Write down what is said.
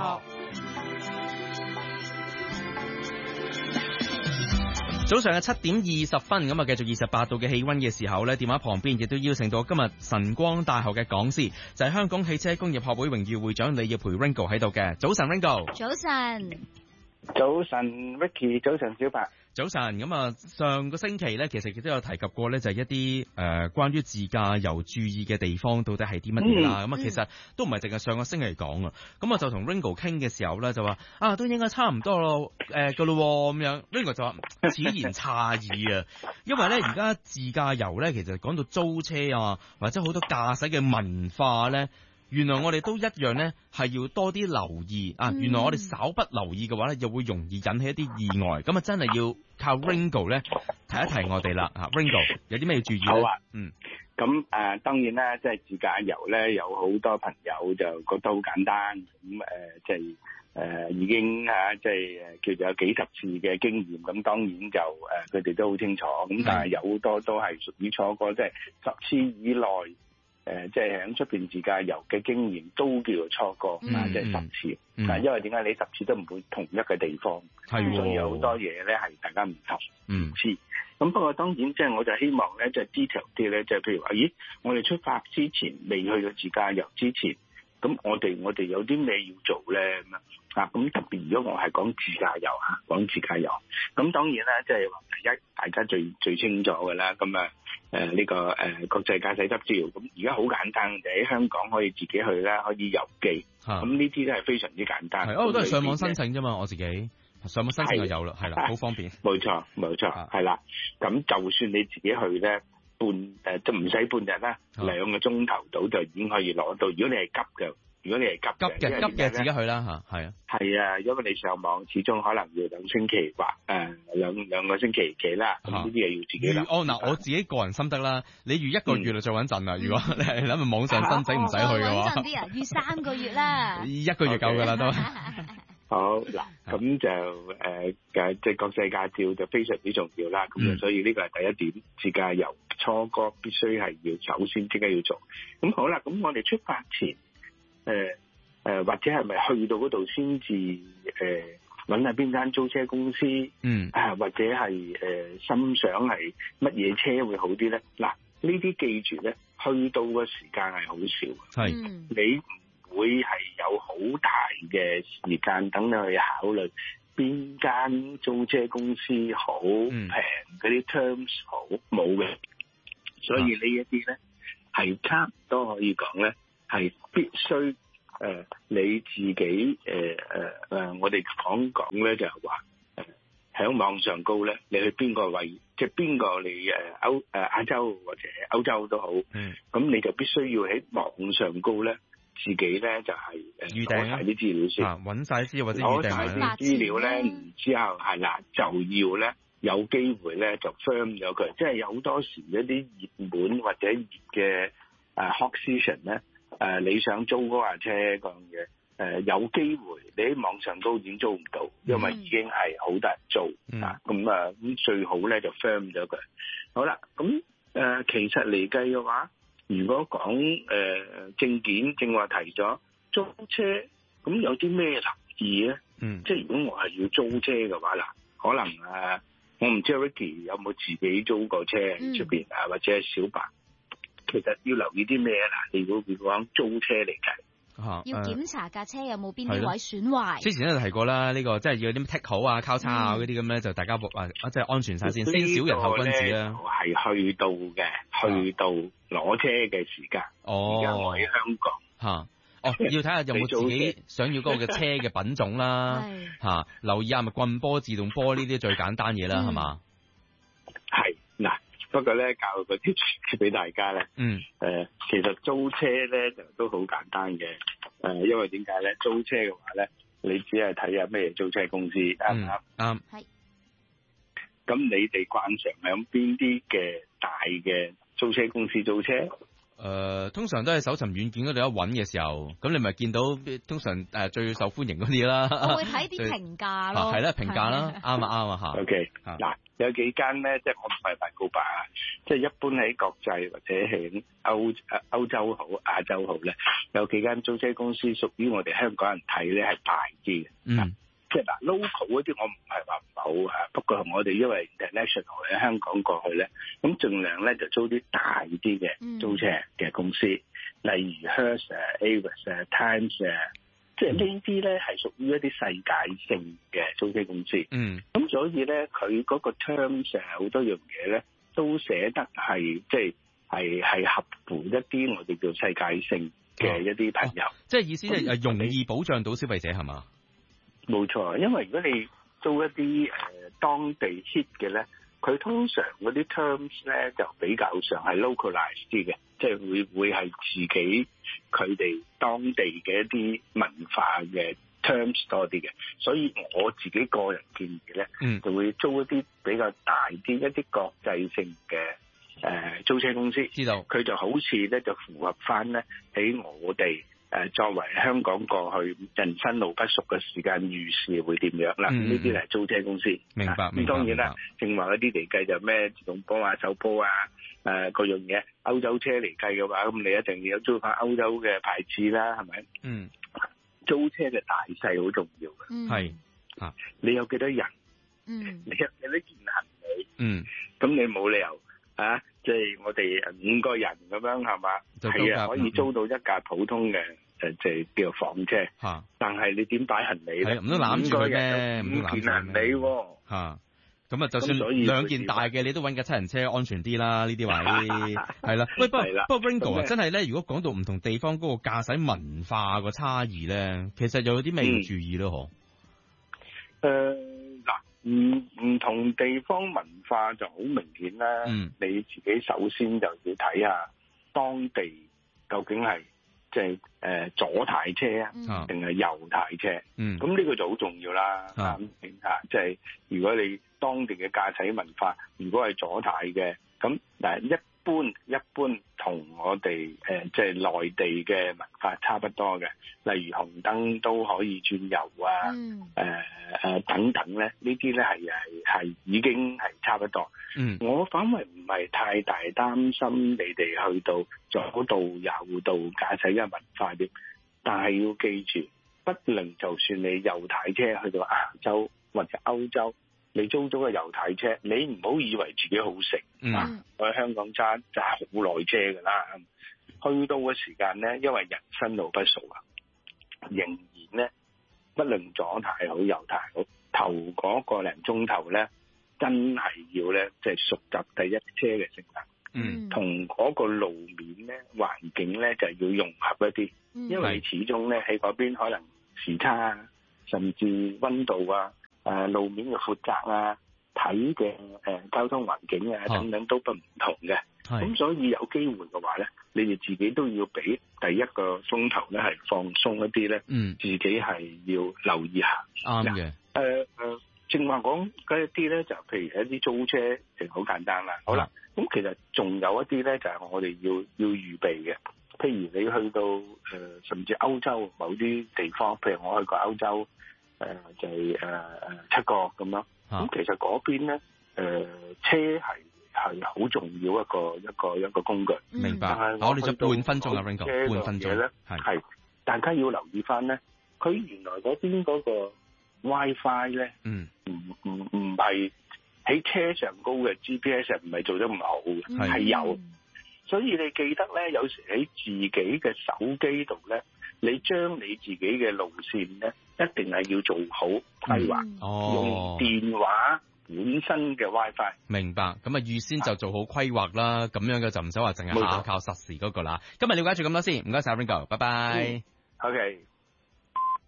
學。 早上嘅7:20，咁啊，繼續28度嘅氣溫嘅時候咧，電話旁邊亦都邀請到今日晨光大學嘅講師，就係香港汽車工業學會榮譽會長李耀培 Ringo 喺度嘅。早晨 Ringo。 早晨。 早晨 Vicky， 早晨小白。 早晨，咁啊，上個星期咧，其實亦都有提及過咧，就係一啲關於自駕遊注意嘅地方，到底係啲乜嘢啦？咁啊，其實都唔係淨係上個星期講啊。咁我就同 Ringo 傾嘅時候咧，就話都應該差唔多咯，噶咯咁樣。Ringo 就話此言差矣啊，因為咧而家自駕遊咧，其實講到租車啊，或者好多駕駛嘅文化咧。原來我哋都一樣咧，係要多啲留意啊！原來我哋稍不留意嘅話咧，又會容易引起一啲意外。咁啊，真係要靠 Ringo 咧提一提我哋啦。Ringo 有啲咩要注意咧？ 好啊，咁當然啦，即係自駕遊咧，有好多朋友就覺得好簡單。咁即係已經即係叫做有幾十次嘅經驗。咁當然就佢哋都好清楚。咁但係有好多都係屬於錯過，即係10次以內。即係喺出邊自駕遊嘅經驗都叫做錯過，即係10次。因為點解你10次都唔會同一個地方，所以有好多嘢咧係大家唔同唔知。咁不過當然即係我就希望咧，即係 detail 啲咧，即係譬如話，我哋出發之前未去到自駕遊之前，咁我哋有啲咩要做咧咁啊？咁特別如果我係講自駕遊講自駕遊，咁當然啦，即係話第一大家最清楚嘅啦，咁呢個國際駕駛執照，咁而家好簡單，就喺香港可以自己去啦，可以郵寄，咁呢啲都係非常之簡單。 我都係上網申請啫嘛，我自己上網申請就有啦，係啦，好方便。冇錯， 係啦。咁就算你自己去咧，都唔使半日啦，2個鐘頭到就已經可以攞到。如果你係急嘅。急嘅自己去啦係啊。係啊，因為你上網始終可能要2星期或兩個星期幾啦，咁呢啲嘢要自己諗。 我自己個人心得啦，你預1個月就最穩陣啦。如果你係諗住網上申請唔使去嘅話， 穩陣啲啊，預3個月啦。 1個月夠噶啦都。 好嗱，咁就即係國際駕照就非常之重要啦。咁所以呢個係第一點，自駕遊初哥必須係要首先即刻要做。咁好啦，咁我哋出發前。或者係咪去到嗰度先至揾下邊間租車公司？或者係心想係乜嘢車會好啲咧？嗱，呢啲記住咧，去到嘅時間係好少，你唔會係有好大嘅時間等你去考慮邊間租車公司好平，嗰啲 terms 好冇嘅，所以呢一啲咧係差唔多可以講咧。係必須你自己我哋講咧就係話喺網上高咧，你去邊個位，即係邊個你亞洲或者歐洲都好，咁你就必須要喺網上高咧，自己咧就係預訂晒啲資料先， 揾晒資料或者預訂攞晒啲資料咧，然之後係啦，就要咧有機會咧就 firm 咗佢，即係有好多時一啲熱門或者熱嘅hot season 咧。你想租嗰架車嗰樣嘢，有機會你喺網上都已經租唔到，因為已經係好多人租咁最好咧就 firm 咗佢。好啦，咁其實嚟計嘅話，如果講證件正話提咗租車，咁有啲咩留意咧？即係如果我係要租車嘅話，可能我唔知 Ricky 有冇自己租過車出邊或者係小白。其實要留意啲咩啦？你如果講租車嚟計， 要檢查架車有冇邊啲位損壞。 之前咧就提過啦，呢個即係要啲剔好交叉嗰啲咁咧，就大家即係安全晒先，先小人後君子啦。 係去到攞車嘅時間。而家我喺香港。 要睇下有冇自己想要嗰個嘅車嘅品種啦。留意下咪棍波、自動波呢啲最簡單嘢啦，係嘛？ 係嗱。不過咧，教個啲詞俾大家咧，其實租車咧就都好簡單嘅，因為點解咧？租車嘅話咧，你只係睇下咩租車公司啱唔啱？啱。係。咁你哋慣常響邊啲嘅大嘅租車公司租車？ 通常都係搜尋軟件嗰度一揾嘅時候，咁你咪見到通常最受歡迎嗰啲啦。 我會睇啲評價咯。 係啦，評價啦，啱啊嚇。 OK，嗱有幾間咧，即係我唔係大告白啊，即係一般喺國際或者係歐洲好、亞洲好咧，有幾間租車公司屬於我哋香港人睇咧係大啲嘅。即係嗱 local 嗰啲我唔係話唔好嚇，不過我哋因為 international 喺香港過去咧，咁盡量咧就租啲大啲嘅租車嘅公司，例如 Hertz、Avis、Times 即係呢啲咧係屬於一啲世界性嘅租車公司。咁所以咧佢嗰個 terms 好多樣嘢咧都寫得係即係合乎一啲我哋叫世界性嘅一啲朋友。即係意思係容易保障到消費者係嘛？ 冇錯，因為如果你租一啲當地 hit 嘅咧，佢通常嗰啲 terms 咧就比較上係 localize 啲嘅，即係會係自己佢哋當地嘅一啲文化嘅 terms 多啲嘅，所以我自己個人建議咧，就會租一啲比較大啲一啲國際性嘅租車公司，知道佢就好似咧就符合翻咧喺我哋。作為香港過去人生路不熟嘅時間預示會點樣啦？呢啲係租車公司。 明白。 咁當然啦，正話嗰啲嚟計就咩自動波啊、手波啊、各樣嘢。歐洲車嚟計嘅話，咁你一定要租翻歐洲嘅牌子啦，係咪？租車嘅大細好重要嘅。 係。 你有幾多人？你有幾多件行李？咁你冇理由即係我哋5個人咁樣係嘛？係啊，可以租到一架普通嘅。就叫做房車，但係你點擺行李咧？ 唔都攬住佢咩？ 唔件行李喎。 咁啊，就算2件大嘅，你都揾架七人車安全啲啦。呢啲位係啦。喂，不過 Ringo 啊，真係咧，如果講到唔同地方嗰個駕駛文化個差異咧，其實有啲咩要注意咯？ 唔同地方文化就好明顯啦。你自己首先就要睇下當地究竟係。即係左軚車啊，定係右軚車？咁呢個就好重要啦。即係如果你當地嘅駕駛文化，如果係左軚嘅，咁嗱一般同我哋即係內地嘅文化差不多嘅。例如紅燈都可以轉右啊，等等咧，呢啲咧係已經係差不多。我反為唔係太大擔心你哋去到左道右道駕駛嘅文化點，但係要記住，不論就算你右軚車去到亞洲或者歐洲，你租咗個右軚車，你唔好以為自己好食。我喺香港揸好耐車㗎啦，去到嘅時間咧，因為人生路不熟啊，仍然咧，不論左軚好右軚好，頭嗰個零鐘頭咧，真係要咧，即係熟習第一車嘅性能，同嗰個路面咧、環境咧，就要融合一啲，因為始終咧喺嗰邊可能時差啊，甚至溫度啊、路面嘅闊窄啊、睇嘅交通環境啊等等都不唔同嘅。咁所以有機會嘅話咧，你哋自己都要俾第一個鐘頭咧係放鬆一啲咧，自己係要留意下。 啱嘅。 正話講嗰一啲咧，就譬如一啲租車，就好簡單啦。好啦，咁其實仲有一啲咧，就係我哋要預備嘅。譬如你去到甚至歐洲某啲地方，譬如我去過歐洲，就係七國咁咯。咁其實嗰邊咧，車係好重要一個工具。 明白。我哋就半分鐘啊 ，Ringo， 半分鐘咧， 係大家要留意翻咧，佢原來嗰邊嗰個 WiFi 咧，唔係喺車上高嘅 GPS 唔係做得咁好嘅，係有。所以你記得咧，有時喺自己嘅手機度咧，你將你自己嘅路線咧，一定係要做好規劃，用電話本身嘅 WiFi。明白，咁啊預先就做好規劃啦，咁樣嘅就唔使話淨係靠實時嗰個啦。今日了解住咁多先，唔該晒 Ringo，拜拜。OK。